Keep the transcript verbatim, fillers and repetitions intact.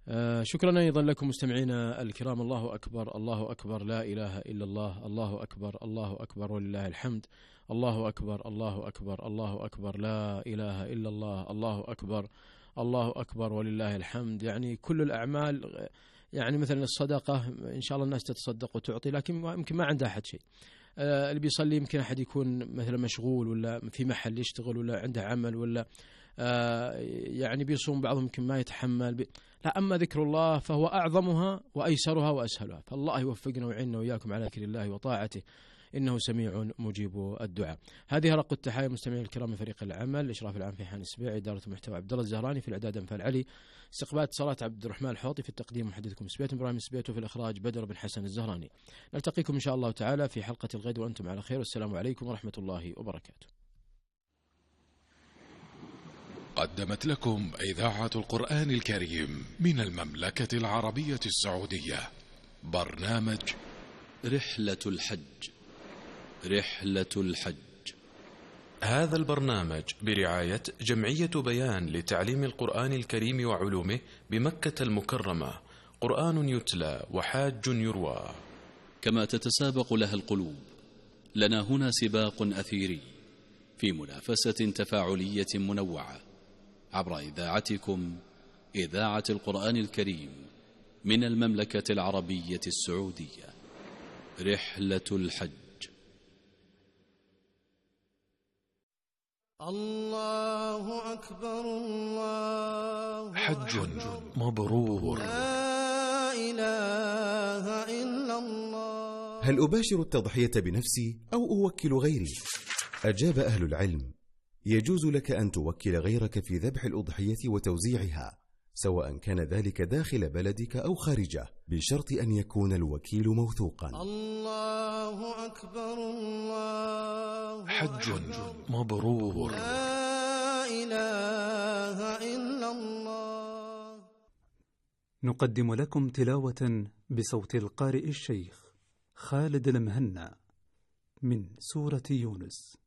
آه شكرا أيضا لكم مستمعينا الكرام. الله أكبر الله أكبر، لا إله إلا الله، الله أكبر الله أكبر ولله الحمد. الله أكبر الله أكبر الله أكبر، لا إله إلا الله، الله أكبر الله أكبر ولله الحمد. يعني كل الأعمال، يعني مثلا الصدقة إن شاء الله الناس تتصدق وتعطي، لكن يمكن ما عندها أحد شيء. آه اللي بيصلي يمكن أحد يكون مثلا مشغول، ولا في محل يشتغل، ولا عنده عمل، ولا آه يعني بيصوم، بعضهم يمكن ما يتحمل بي... لا، أما ذكر الله فهو أعظمها وأيسرها وأسهلها. فالله يوفقنا ويعيننا وإياكم على ذكر الله وطاعته، إنه سميع مجيب الدعاء. هذه رق التحايا مستمعين الكرام من فريق العمل، الإشراف العام في حان السبيع، إدارة المحتوى عبد الله الزهراني، في الإعداد أنفال علي، استقبال اتصالات عبد الرحمن الحوطي، في التقديم محدثكم سبيت إبراهيم سبيت، وفي الإخراج بدر بن حسن الزهراني. نلتقيكم إن شاء الله تعالى في حلقة الغد وأنتم على خير، والسلام عليكم ورحمة الله وبركاته. قدمت لكم إذاعة القرآن الكريم من المملكة العربية السعودية برنامج رحلة الحج. رحلة الحج. هذا البرنامج برعاية جمعية بيان لتعليم القرآن الكريم وعلومه بمكة المكرمة، قرآن يتلى وحاج يروى. كما تتسابق لها القلوب، لنا هنا سباق أثيري في منافسة تفاعلية منوعة عبر إذاعتكم، إذاعة القرآن الكريم من المملكة العربية السعودية. رحلة الحج. الله أكبر الله حج مبرور. لا إله إلا الله. هل أباشر التضحية بنفسي أو أوكل غيري؟ أجاب أهل العلم: يجوز لك أن توكل غيرك في ذبح الأضحية وتوزيعها، سواء كان ذلك داخل بلدك أو خارجه، بشرط أن يكون الوكيل موثوقا. الله أكبر الله حج مبرور. لا إله إلا الله. نقدم لكم تلاوة بصوت القارئ الشيخ خالد المهنا من سورة يونس.